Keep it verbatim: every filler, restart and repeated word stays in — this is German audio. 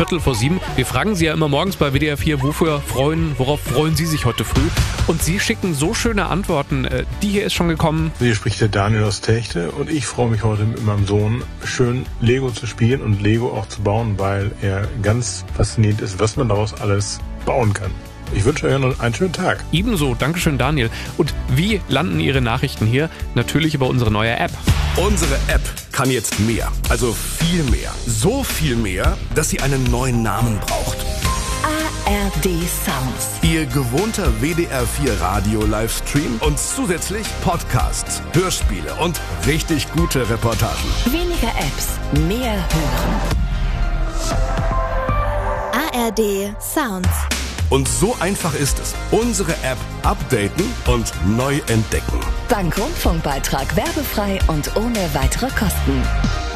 Viertel vor sieben. Wir fragen Sie ja immer morgens bei W D R vier, wofür freuen, worauf freuen Sie sich heute früh? Und Sie schicken so schöne Antworten. Die hier ist schon gekommen. Hier spricht der Daniel aus Techte und ich freue mich heute mit meinem Sohn schön Lego zu spielen und Lego auch zu bauen, weil er ganz fasziniert ist, was man daraus alles bauen kann. Ich wünsche euch noch einen schönen Tag. Ebenso, Dankeschön Daniel. Und wie landen Ihre Nachrichten hier? Natürlich über unsere neue App. Unsere App kann jetzt mehr, also viel mehr. So viel mehr, dass sie einen neuen Namen braucht. A R D Sounds. Ihr gewohnter W D R vier Radio-Livestream und zusätzlich Podcasts, Hörspiele und richtig gute Reportagen. Weniger Apps, mehr hören. A R D Sounds. Und so einfach ist es. Unsere App updaten und neu entdecken. Dank Rundfunkbeitrag werbefrei und ohne weitere Kosten.